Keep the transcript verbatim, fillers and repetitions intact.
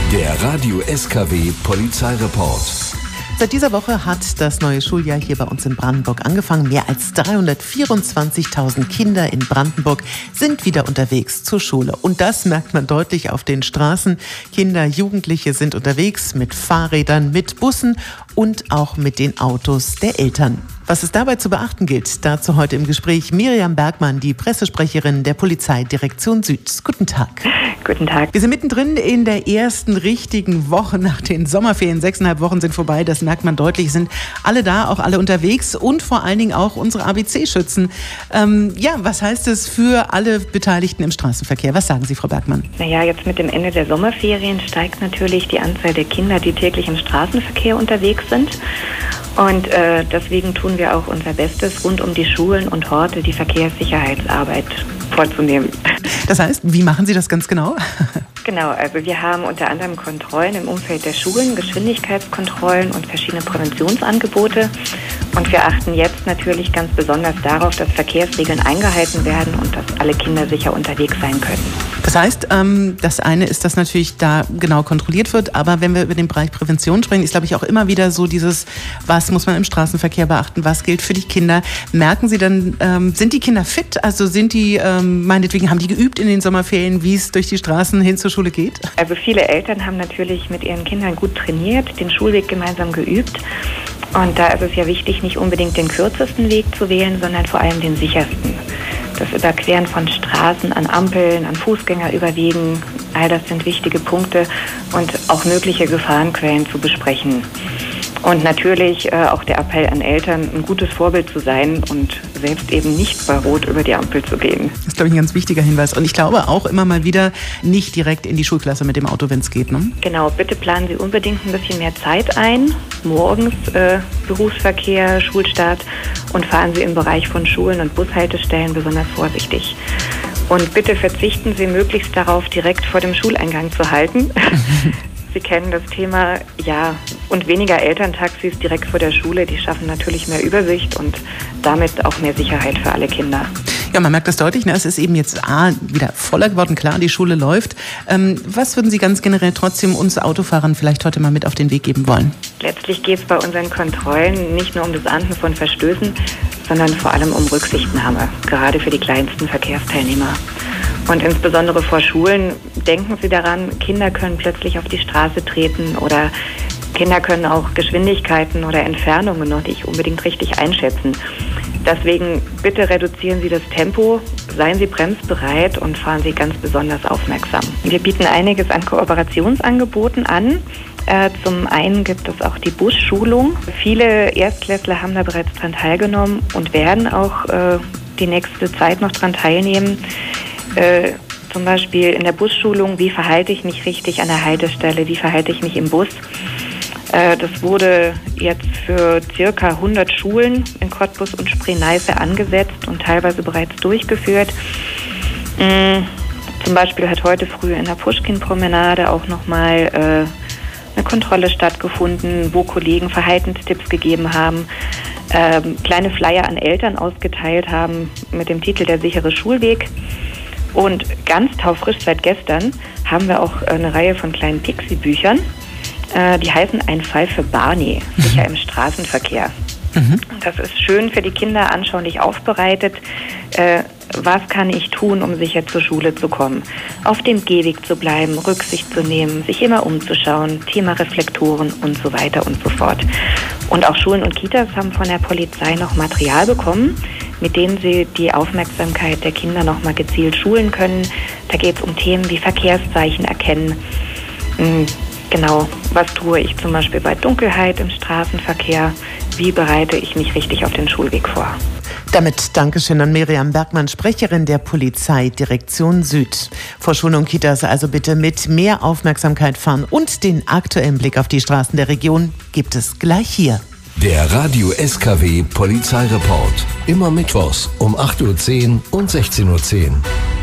Der Radio S K W Polizeireport. Seit dieser Woche hat das neue Schuljahr hier bei uns in Brandenburg angefangen. Mehr als dreihundertvierundzwanzigtausend Kinder in Brandenburg sind wieder unterwegs zur Schule. Und das merkt man deutlich auf den Straßen. Kinder, Jugendliche sind unterwegs mit Fahrrädern, mit Bussen und auch mit den Autos der Eltern. Was es dabei zu beachten gilt, dazu heute im Gespräch Miriam Bergmann, die Pressesprecherin der Polizeidirektion Süd. Guten Tag. Guten Tag. Wir sind mittendrin in der ersten richtigen Woche nach den Sommerferien. Sechseinhalb Wochen sind vorbei, das merkt man deutlich. Sind alle da, auch alle unterwegs und vor allen Dingen auch unsere A B C-Schützen. Ähm, ja, was heißt es für alle Beteiligten im Straßenverkehr? Was sagen Sie, Frau Bergmann? Naja, jetzt mit dem Ende der Sommerferien steigt natürlich die Anzahl der Kinder, die täglich im Straßenverkehr unterwegs sind. Und äh, deswegen tun wir auch unser Bestes, rund um die Schulen und Orte die Verkehrssicherheitsarbeit vorzunehmen. Das heißt, wie machen Sie das ganz genau? Genau, also wir haben unter anderem Kontrollen im Umfeld der Schulen, Geschwindigkeitskontrollen und verschiedene Präventionsangebote. Und wir achten jetzt natürlich ganz besonders darauf, dass Verkehrsregeln eingehalten werden und dass alle Kinder sicher unterwegs sein können. Das heißt, ähm, das eine ist, dass natürlich da genau kontrolliert wird, aber wenn wir über den Bereich Prävention sprechen, ist, glaube ich, auch immer wieder so dieses, was muss man im Straßenverkehr beachten, was gilt für die Kinder. Merken Sie dann, ähm, sind die Kinder fit? Also sind die, ähm, meinetwegen, haben die geübt in den Sommerferien, wie es durch die Straßen hin zur Schule geht? Also viele Eltern haben natürlich mit ihren Kindern gut trainiert, den Schulweg gemeinsam geübt. Und da ist es ja wichtig, nicht unbedingt den kürzesten Weg zu wählen, sondern vor allem den sichersten. Das Überqueren von Straßen an Ampeln, an Fußgängerüberwegen, all das sind wichtige Punkte und auch mögliche Gefahrenquellen zu besprechen. Und natürlich äh, auch der Appell an Eltern, ein gutes Vorbild zu sein und selbst eben nicht bei Rot über die Ampel zu gehen. Das ist, glaube ich, ein ganz wichtiger Hinweis. Und ich glaube auch immer mal wieder nicht direkt in die Schulklasse mit dem Auto, wenn es geht, ne? Genau, bitte planen Sie unbedingt ein bisschen mehr Zeit ein. Morgens äh, Berufsverkehr, Schulstart und fahren Sie im Bereich von Schulen und Bushaltestellen besonders vorsichtig. Und bitte verzichten Sie möglichst darauf, direkt vor dem Schuleingang zu halten. Sie kennen das Thema, ja, und weniger Elterntaxis direkt vor der Schule, die schaffen natürlich mehr Übersicht und damit auch mehr Sicherheit für alle Kinder. Ja, man merkt das deutlich, ne? Es ist eben jetzt A, wieder voller geworden, klar, die Schule läuft. Ähm, was würden Sie ganz generell trotzdem uns Autofahrern vielleicht heute mal mit auf den Weg geben wollen? Letztlich geht es bei unseren Kontrollen nicht nur um das Ahnden von Verstößen, sondern vor allem um Rücksichtnahme, gerade für die kleinsten Verkehrsteilnehmer. Und insbesondere vor Schulen denken Sie daran, Kinder können plötzlich auf die Straße treten oder Kinder können auch Geschwindigkeiten oder Entfernungen noch nicht unbedingt richtig einschätzen. Deswegen bitte reduzieren Sie das Tempo, seien Sie bremsbereit und fahren Sie ganz besonders aufmerksam. Wir bieten einiges an Kooperationsangeboten an. Äh, zum einen gibt es auch die Busschulung. Viele Erstklässler haben da bereits dran teilgenommen und werden auch äh, die nächste Zeit noch dran teilnehmen. Äh, zum Beispiel in der Busschulung, wie verhalte ich mich richtig an der Haltestelle, wie verhalte ich mich im Bus. Äh, das wurde jetzt für circa hundert Schulen in Cottbus und Spree-Neiße angesetzt und teilweise bereits durchgeführt. Mhm. Zum Beispiel hat heute früh in der Puschkin-Promenade auch nochmal äh, eine Kontrolle stattgefunden, wo Kollegen Verhaltenstipps gegeben haben, äh, kleine Flyer an Eltern ausgeteilt haben mit dem Titel Der sichere Schulweg. Und ganz taufrisch seit gestern haben wir auch eine Reihe von kleinen Pixie-Büchern. Äh, die heißen Ein Fall für Barney, sicher im Straßenverkehr. Mhm. Das ist schön für die Kinder anschaulich aufbereitet. Äh, was kann ich tun, um sicher zur Schule zu kommen? Auf dem Gehweg zu bleiben, Rücksicht zu nehmen, sich immer umzuschauen, Thema Reflektoren und so weiter und so fort. Und auch Schulen und Kitas haben von der Polizei noch Material bekommen, mit denen sie die Aufmerksamkeit der Kinder noch mal gezielt schulen können. Da geht es um Themen wie Verkehrszeichen erkennen. Genau, was tue ich zum Beispiel bei Dunkelheit im Straßenverkehr? Wie bereite ich mich richtig auf den Schulweg vor? Damit Dankeschön an Miriam Bergmann, Sprecherin der Polizeidirektion Süd. Vor Schulen und Kitas also bitte mit mehr Aufmerksamkeit fahren und den aktuellen Blick auf die Straßen der Region gibt es gleich hier. Der Radio S K W Polizeireport. Immer mittwochs um acht Uhr zehn und sechzehn Uhr zehn.